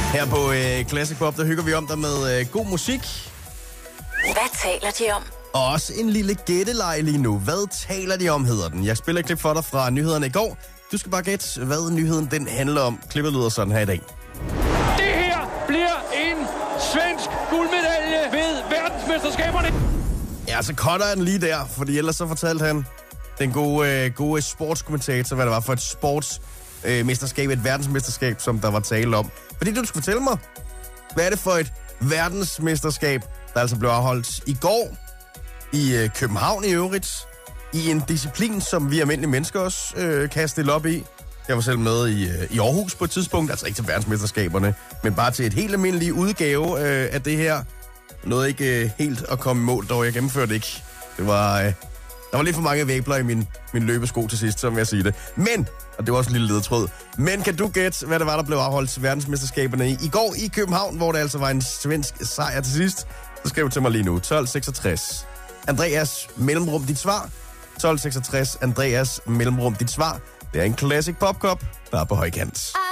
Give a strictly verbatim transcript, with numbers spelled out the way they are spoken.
Her på øh, Classic Pop, der hygger vi om dig med øh, god musik. Hvad taler de om? Og også en lille gætteleg lige nu. Hvad taler de om, hedder den. Jeg spiller et klip for dig fra nyhederne i går. Du skal bare gætte, hvad nyheden den handler om. Klippet lyder sådan her i dag. Det her bliver en svensk guldmedalje ved verdensmesterskaberne. Ja, så cutter den lige der, fordi ellers så fortalte han den gode, øh, gode sportskommentator, hvad det var for et sportsmesterskab, øh, et verdensmesterskab, som der var tale om. Fordi du skal fortælle mig, hvad er det for et verdensmesterskab, der altså blev afholdt i går i øh, København i øvrigt, i en disciplin, som vi almindelige mennesker også øh, kan stille op i. Jeg var selv med i, øh, i Aarhus på et tidspunkt, altså ikke til verdensmesterskaberne, men bare til et helt almindeligt udgave øh, af det her. Nåede ikke øh, helt at komme i mål, dog jeg gennemførte ikke. Det var, øh, der var lidt for mange væbler i min, min løbesko til sidst, som jeg siger det. Men, og det var også en lille ledetråd, men kan du gætte, hvad det var, der blev afholdt til verdensmesterskaberne i, i går i København, hvor det altså var en svensk sejr til sidst? Så skriv til mig lige nu, tolv seksogtres. Andreas, mellemrum dit svar. tolv seksogtres, Andreas, mellemrum dit svar. Det er en Classic Pop Cup, der er på højkant.